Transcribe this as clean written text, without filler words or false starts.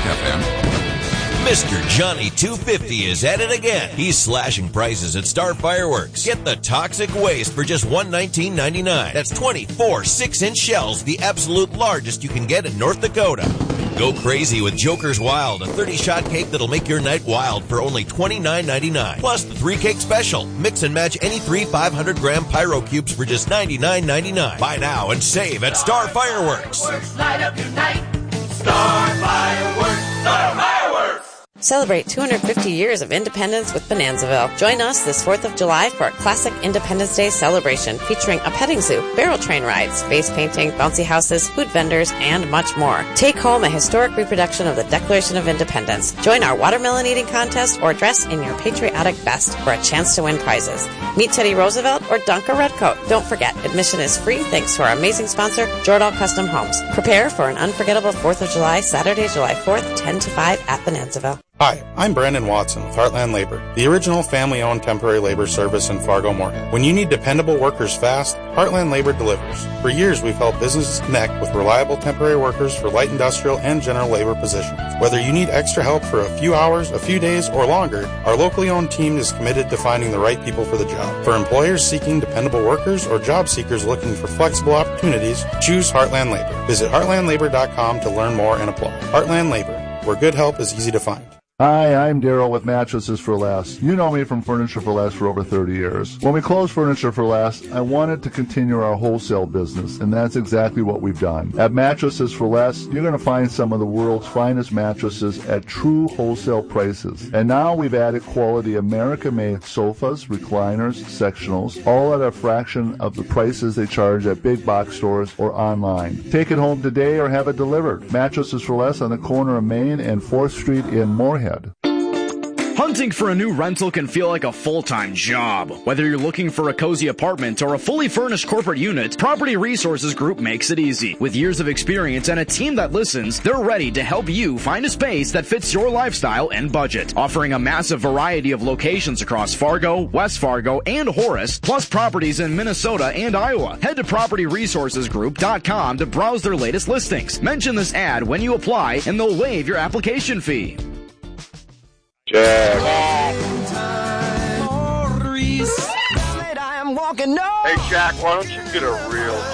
FM. Mr. Johnny 250 is at it again. He's slashing prices at Star Fireworks. Get the toxic waste for just $119.99. That's 24 6-inch shells, the absolute largest you can get in North Dakota. Go crazy with Joker's Wild, a 30-shot cake that'll make your night wild for only $29.99. Plus the 3-cake special. Mix and match any 3 500-gram Pyro Cubes for just $99.99. Buy now and save at Star Fireworks. Light up your night. Star Fireworks. Star Fireworks. Celebrate 250 years of independence with Bonanzaville. Join us this 4th of July for a classic Independence Day celebration featuring a petting zoo, barrel train rides, face painting, bouncy houses, food vendors, and much more. Take home a historic reproduction of the Declaration of Independence. Join our watermelon eating contest or dress in your patriotic best for a chance to win prizes. Meet Teddy Roosevelt or dunk a redcoat. Don't forget, admission is free thanks to our amazing sponsor, Jordal Custom Homes. Prepare for an unforgettable 4th of July, Saturday, July 4th, 10 to 5 at Bonanzaville. Hi, I'm Brandon Watson with Heartland Labor, the original family-owned temporary labor service in Fargo-Moorhead. When you need dependable workers fast, Heartland Labor delivers. For years, we've helped businesses connect with reliable temporary workers for light industrial and general labor positions. Whether you need extra help for a few hours, a few days, or longer, our locally owned team is committed to finding the right people for the job. For employers seeking dependable workers or job seekers looking for flexible opportunities, choose Heartland Labor. Visit heartlandlabor.com to learn more and apply. Heartland Labor, where good help is easy to find. Hi, I'm Daryl with Mattresses for Less. You know me from Furniture for Less for over 30 years. When we closed Furniture for Less, I wanted to continue our wholesale business, and that's exactly what we've done. At Mattresses for Less, you're going to find some of the world's finest mattresses at true wholesale prices. And now we've added quality American-made sofas, recliners, sectionals, all at a fraction of the prices they charge at big box stores or online. Take it home today or have it delivered. Mattresses for Less on the corner of Main and 4th Street in Moorhead. Hunting for a new rental can feel like a full-time job. Whether you're looking for a cozy apartment or a fully furnished corporate unit, Property Resources Group makes it easy. With years of experience and a team that listens, they're ready to help you find a space that fits your lifestyle and budget. Offering a massive variety of locations across Fargo, West Fargo, and Horace, plus properties in Minnesota and Iowa. Head to PropertyResourcesGroup.com to browse their latest listings. Mention this ad when you apply, and they'll waive your application fee. Jack. Hey, Jack, why don't you get a real